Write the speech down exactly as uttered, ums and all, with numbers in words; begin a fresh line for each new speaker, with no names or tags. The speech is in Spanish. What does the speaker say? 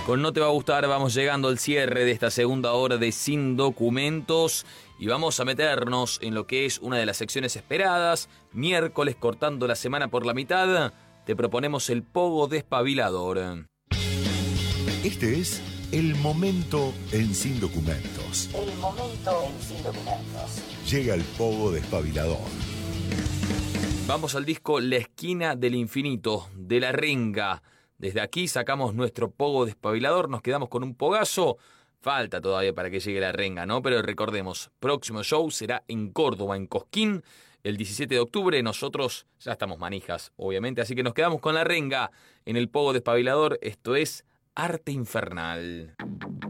Con No Te Va a Gustar vamos llegando al cierre de esta segunda hora de Sin Documentos y vamos a meternos en lo que es una de las secciones esperadas. Miércoles, cortando la semana por la mitad, te proponemos el Pogo Despabilador.
Este es el momento en Sin Documentos.
El momento en Sin Documentos.
Llega el Pogo Despabilador.
Vamos al disco La Esquina del Infinito, de La Renga. Desde aquí sacamos nuestro Pogo Despabilador, nos quedamos con un pogazo. Falta todavía para que llegue La Renga, ¿no? Pero recordemos, próximo show será en Córdoba, en Cosquín, el diecisiete de octubre. Nosotros ya estamos manijas, obviamente, así que nos quedamos con La Renga en el Pogo Despabilador. Esto es Arte Infernal.